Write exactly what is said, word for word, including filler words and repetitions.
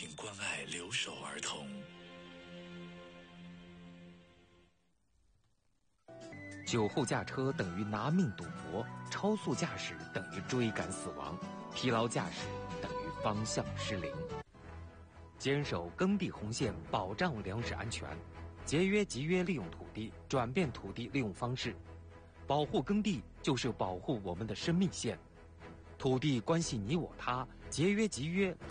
庭关爱留守儿童。 酒后驾车等于拿命赌博，超速驾驶等于追赶死亡，疲劳驾驶等于方向失灵。坚守耕地红线，保障粮食安全，节约集约利用土地，转变土地利用方式，保护耕地就是保护我们的生命线。土地关系你我他，节约集约